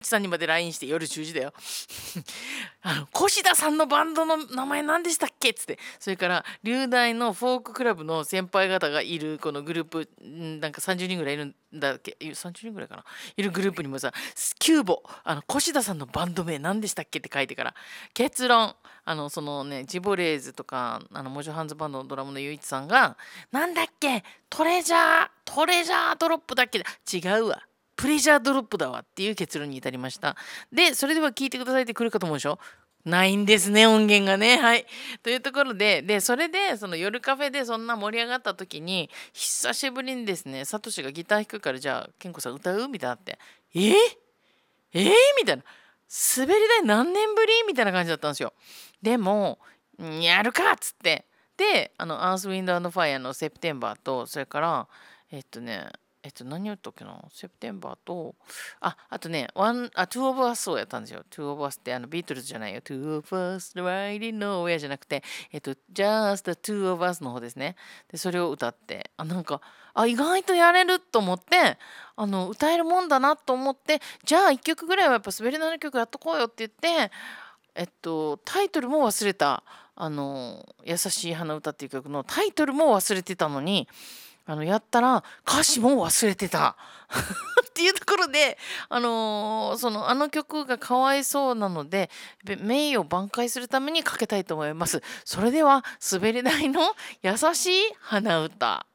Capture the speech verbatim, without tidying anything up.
さんにまで ライン して夜じゅうじだよあの越田さんのバンドの名前何でしたっけっつって、それから龍大のフォーククラブの先輩方がいるこのグループ、んなんかさんじゅうにんぐらいいるんだっけ、さんじゅうにんぐらいかな、いるグループにもさ、キューボ、あの越田さんのバンド名何でしたっけって書いてから、結論、あのそのねジボレーズとかあのモジョハンズバンドのドラムのゆういちさんが、なんだっけ、トレジャートレジャードロップだっけ、違うわ、プレジャードロップだわっていう結論に至りました。で、それでは聞いてくださいって来るかと思うでしょ。ないんですね、音源がね。はい。というところで、で、それで、その夜カフェでそんな盛り上がった時に、久しぶりにですね、サトシがギター弾くから、じゃあ、ケンコさん歌うみたいになって、えー、えー、みたいな。滑り台何年ぶりみたいな感じだったんですよ。でも、やるかっつって。で、あの、アース、ウィンド、アンド、ファイアのセプテンバーと、それから、えっとね、えっと、何を言ったっけな、セプテンバーと、あ、あとね、ワン、あ、Two of Us をやったんですよ。Two of Us ってあのビートルズじゃないよ。Two of Us riding nowhere じゃなくて、えっと、Just the Two of Us の方ですね。で、それを歌って、あ、なんか、あ、意外とやれると思って、あの、歌えるもんだなと思って、じゃあいっきょくぐらいはやっぱ滑り台の曲やっとこうよって言って、えっと、タイトルも忘れた、あの、優しい花歌っていう曲のタイトルも忘れてたのに、あのやったら歌詞も忘れてたっていうところで、あのーそのあの曲がかわいそうなので名誉を挽回するためにかけたいと思います。それでは滑り台の優しい花歌。